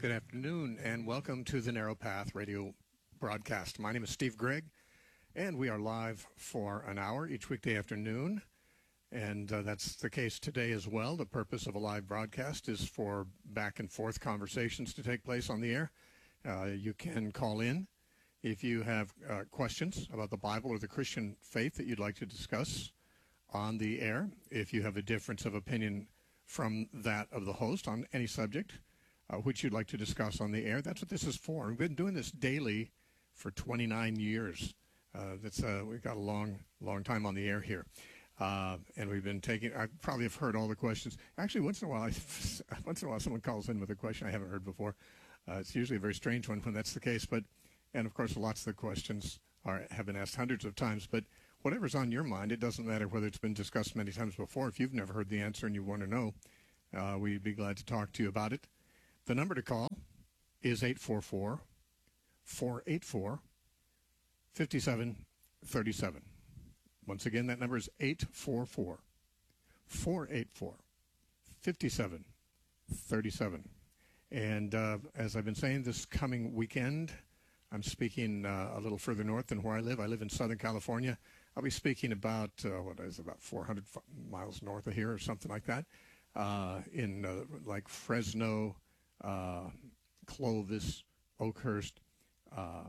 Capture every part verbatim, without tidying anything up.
Good afternoon, and welcome to the Narrow Path radio broadcast. My name is Steve Gregg, and we are live for an hour each weekday afternoon, and uh, that's the case today as well. The purpose of a live broadcast is for back and forth conversations to take place on the air. Uh, you can call in if you have uh, questions about the Bible or the Christian faith that you'd like to discuss on the air. If you have a difference of opinion from that of the host on any subject, Uh, which you'd like to discuss on the air. That's what this is for. We've been doing this daily for twenty-nine years. Uh, that's uh, we've got a long, long time on the air here, uh, and we've been taking. I probably have heard all the questions. Actually, once in a while, I, once in a while, someone calls in with a question I haven't heard before. Uh, it's usually a very strange one when that's the case. But and of course, lots of the questions are have been asked hundreds of times. But whatever's on your mind, it doesn't matter whether it's been discussed many times before. If you've never heard the answer and you want to know, uh, we'd be glad to talk to you about it. The number to call is eight four four, four eight four, five seven three seven. Once again, that number is eight four four, four eight four, five seven three seven. And uh, as I've been saying, this coming weekend, I'm speaking uh, a little further north than where I live. I live in Southern California. I'll be speaking about, uh, what is it, about four hundred miles north of here or something like that, uh, in uh, like Fresno, Uh, Clovis, Oakhurst, uh,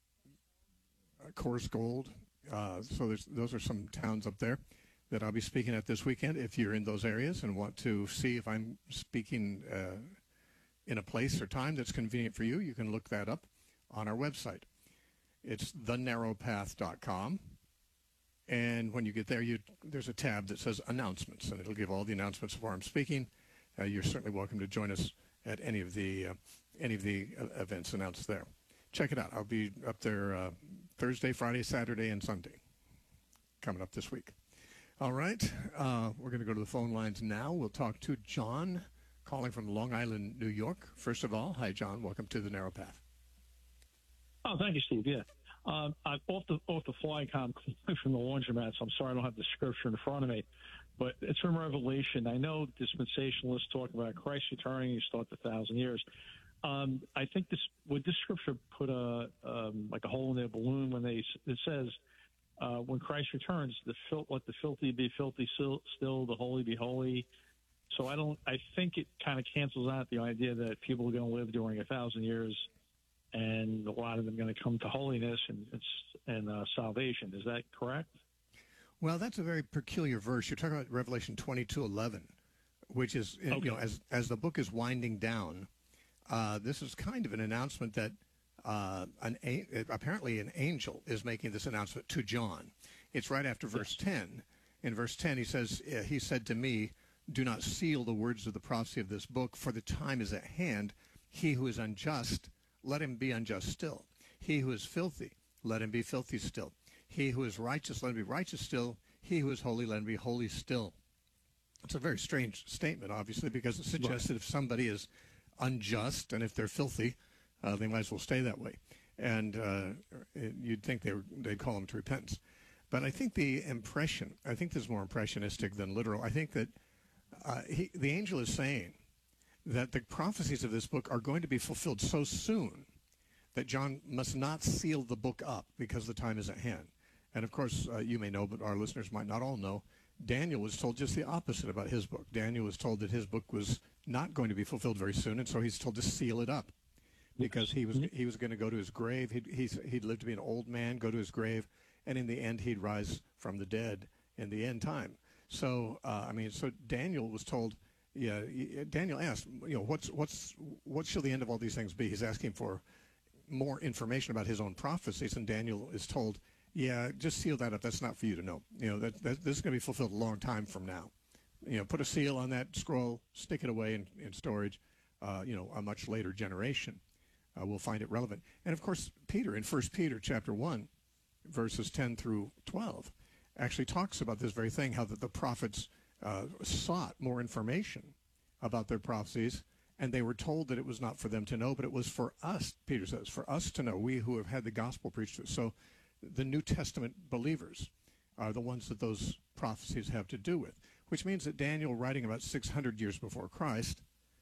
Coors Gold. Uh, so there's, those are some towns up there that I'll be speaking at this weekend. If you're in those areas and want to see if I'm speaking uh, in a place or time that's convenient for you, you can look that up on our website. It's the narrow path dot com. And when you get there, you, there's a tab that says Announcements, and it'll give all the announcements of where I'm speaking. Uh, you're certainly welcome to join us at any of the uh, any of the uh, events announced there. Check it out. I'll be up there uh, Thursday, Friday, Saturday, and Sunday coming up this week. All right. Uh, we're going to go to the phone lines now. We'll talk to John calling from Long Island, New York. First of all, hi, John. Welcome to the Narrow Path. Oh, thank you, Steve. Yeah. Um, I'm off the, off the fly com from the laundromat, so I'm sorry I don't have the scripture in front of me. But it's from Revelation. I know dispensationalists talk about Christ returning. You start the thousand years. Um, I think this would this scripture put a um, like a hole in their balloon when they it says uh, when Christ returns, the fil- let the filthy be filthy still, still, the holy be holy. So I don't. I think it kind of cancels out the idea that people are going to live during a thousand years, and a lot of them are going to come to holiness and and uh, salvation. Is that correct? Well, that's a very peculiar verse. You're talking about Revelation twenty-two eleven, which is, okay. you know, as as the book is winding down, uh, this is kind of an announcement that uh, an a- apparently an angel is making this announcement to John. It's right after verse yes. ten. In verse ten, he says, he said to me, "Do not seal the words of the prophecy of this book, for the time is at hand. He who is unjust, let him be unjust still. He who is filthy, let him be filthy still. He who is righteous, let him be righteous still. He who is holy, let him be holy still." It's a very strange statement, obviously, because it suggests right. that if somebody is unjust and if they're filthy, uh, they might as well stay that way. And uh, you'd think they were, they'd call them to repentance. But I think the impression, I think this is more impressionistic than literal. I think that uh, he, the angel is saying that the prophecies of this book are going to be fulfilled so soon that John must not seal the book up because the time is at hand. And, of course, uh, you may know, but our listeners might not all know, Daniel was told just the opposite about his book. Daniel was told that his book was not going to be fulfilled very soon, and so he's told to seal it up because he was he was going to go to his grave. He'd, he's, he'd live to be an old man, go to his grave, and in the end he'd rise from the dead in the end time. So, uh, I mean, so Daniel was told, yeah, Daniel asked, you know, what's what's what shall the end of all these things be? He's asking for more information about his own prophecies, and Daniel is told, yeah, just seal that up. That's not for you to know. You know, that, that this is going to be fulfilled a long time from now. You know, put a seal on that scroll, stick it away in, in storage. Uh, you know, a much later generation uh, will find it relevant. And of course, Peter in First Peter chapter one, verses ten through twelve, actually talks about this very thing: how that the prophets uh, sought more information about their prophecies, and they were told that it was not for them to know, but it was for us. Peter says, for us to know, we who have had the gospel preached to us. So the New Testament believers are the ones that those prophecies have to do with, which means that Daniel, writing about six hundred years before Christ,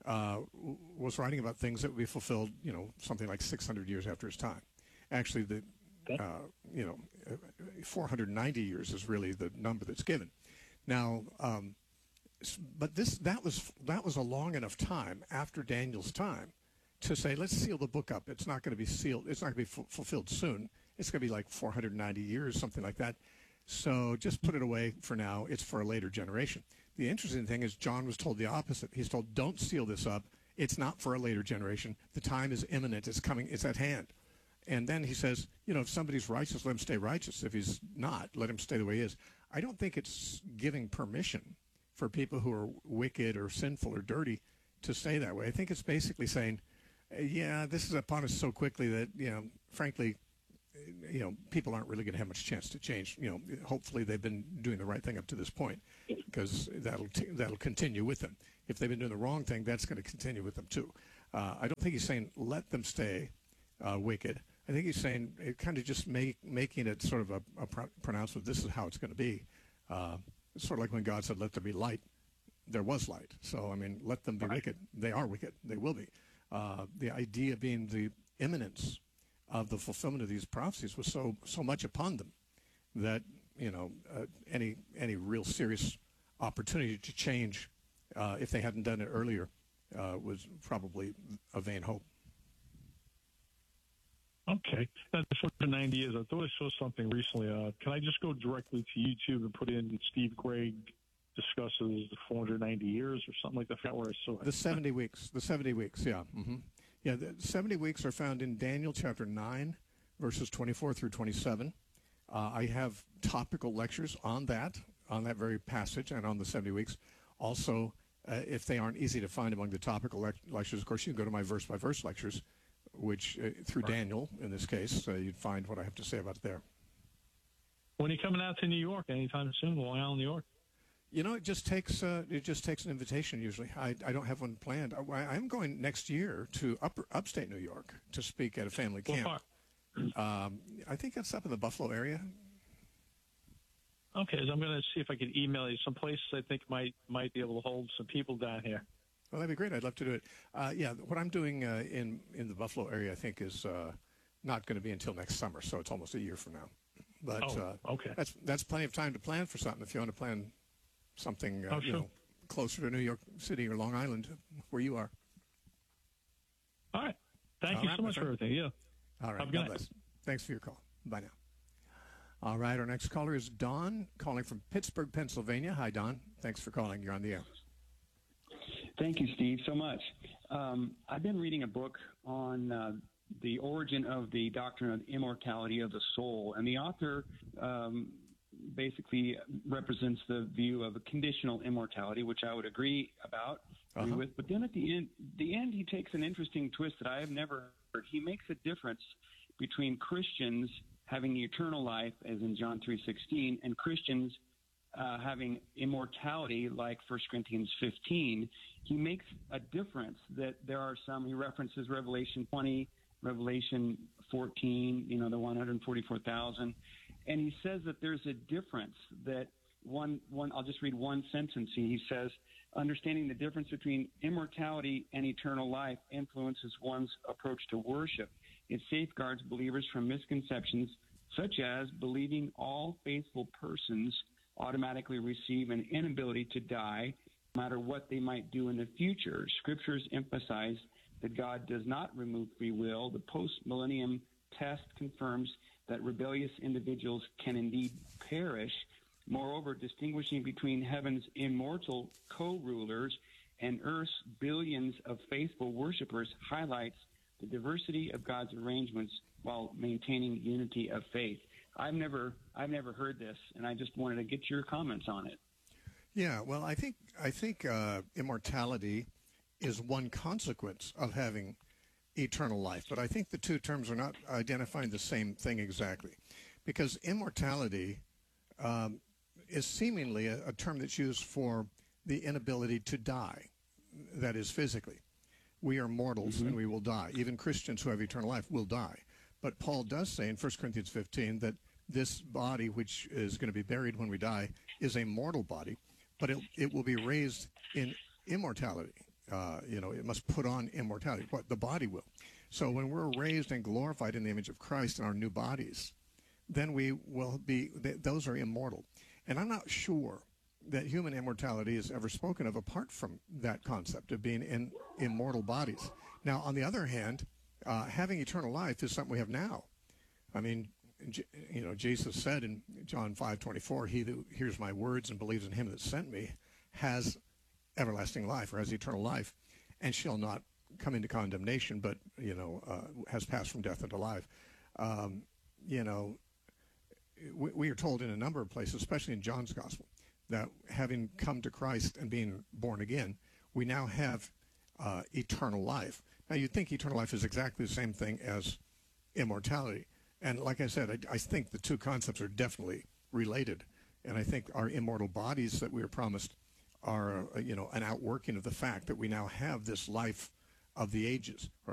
uh, was writing about things that would be fulfilled, you know, something like six hundred years after his time. Actually, the uh, you know, four hundred ninety years is really the number that's given. Now, um, but this that was that was a long enough time after Daniel's time to say, let's seal the book up. It's not going to be sealed. It's not going to be f- fulfilled soon. It's going to be like four hundred ninety years, something like that. So just put it away for now. It's for a later generation. The interesting thing is John was told the opposite. He's told, don't seal this up. It's not for a later generation. The time is imminent. It's coming. It's at hand. And then he says, you know, if somebody's righteous, let him stay righteous. If he's not, let him stay the way he is. I don't think it's giving permission for people who are wicked or sinful or dirty to stay that way. I think it's basically saying, yeah, this is upon us so quickly that, you know, frankly, you know, people aren't really going to have much chance to change. You know, hopefully they've been doing the right thing up to this point, because that'll t- that'll continue with them. If they've been doing the wrong thing, that's going to continue with them too. Uh, I don't think he's saying let them stay uh, wicked. I think he's saying it kind of just make, making it sort of a, a pro- pronouncement. This is how it's going to be. Uh, it's sort of like when God said, "Let there be light." There was light. So I mean, let them be right. wicked. They are wicked. They will be. Uh, the idea being the imminence of the fulfillment of these prophecies was so so much upon them that, you know, uh, any any real serious opportunity to change, uh, if they hadn't done it earlier, uh, was probably a vain hope. Okay. Now, for ninety years, I thought I saw something recently. Uh, can I just go directly to YouTube and put in Steve Gregg discusses the four hundred ninety years or something like that? I forgot where I saw it. The seventy weeks. The seventy weeks, yeah. Mm-hmm. Yeah, the seventy weeks are found in Daniel chapter nine, verses twenty-four through twenty-seven. Uh, I have topical lectures on that, on that very passage and on the seventy weeks. Also, uh, if they aren't easy to find among the topical le- lectures, of course, you can go to my verse-by-verse lectures, which, uh, through Daniel, in this case, uh, you'd find what I have to say about it there. When are you coming out to New York? Anytime soon, Long Island, New York? You know, it just takes uh, it just takes an invitation usually. I, I don't have one planned. I, I'm going next year to upper, upstate New York to speak at a family camp. Um, I think that's up in the Buffalo area. Okay, so I'm going to see if I can email you some places I think might might be able to hold some people down here. Well, that'd be great. I'd love to do it. Uh, yeah, what I'm doing uh, in in the Buffalo area, I think, is uh, not going to be until next summer, so it's almost a year from now. But oh, uh, okay, that's that's plenty of time to plan for something if you want to plan something uh, oh, you sure. know, closer to New York City or Long Island, where you are. All right. Thank All you right, so much for everything. Yeah. All right. Have a God good bless. Thanks for your call. Bye now. All right. Our next caller is Don, calling from Pittsburgh, Pennsylvania. Hi, Don. Thanks for calling. You're on the air. Thank you, Steve, so much. Um, I've been reading a book on uh, the origin of the doctrine of immortality of the soul, and the author um, basically represents the view of a conditional immortality, which I would agree about, agree Uh-huh. with. But then at the end, the end, he takes an interesting twist that I have never heard. He makes a difference between Christians having eternal life, as in John three sixteen, and Christians uh, having immortality, like First Corinthians fifteen. He makes a difference that there are some. He references Revelation twenty, Revelation fourteen. You know, the one hundred forty-four thousand. And he says that there's a difference that one, one, I'll just read one sentence. He says, understanding the difference between immortality and eternal life influences one's approach to worship. It safeguards believers from misconceptions such as believing all faithful persons automatically receive an inability to die no matter what they might do in the future. Scriptures emphasize that God does not remove free will. The post-millennium test confirms that rebellious individuals can indeed perish. Moreover, distinguishing between heaven's immortal co-rulers and earth's billions of faithful worshipers highlights the diversity of God's arrangements while maintaining unity of faith. I've never, I've never heard this, and I just wanted to get your comments on it. Yeah, well, I think I think uh, immortality is one consequence of having eternal life, but I think the two terms are not identifying the same thing exactly, because immortality um, is seemingly a, a term that's used for the inability to die, that is physically. We are mortals mm-hmm. and we will die. Even Christians who have eternal life will die. But Paul does say in First Corinthians fifteen that this body, which is going to be buried when we die, is a mortal body, but it, it will be raised in immortality. uh, you know, it must put on immortality. What? The body will. So when we're raised and glorified in the image of Christ in our new bodies, then we will be, th- those are immortal. And I'm not sure that human immortality is ever spoken of apart from that concept of being in immortal bodies. Now, on the other hand, uh, having eternal life is something we have now. I mean, you know, Jesus said in John five twenty-four, he who hears my words and believes in him that sent me has everlasting life, or has eternal life, and shall not come into condemnation, but, you know, uh, has passed from death into life. Um, you know, we, we are told in a number of places, especially in John's Gospel, that having come to Christ and being born again, we now have uh, eternal life. Now, you'd think eternal life is exactly the same thing as immortality. And like I said, I, I think the two concepts are definitely related. And I think our immortal bodies that we are promised are, uh, you know, an outworking of the fact that we now have this life of the ages, or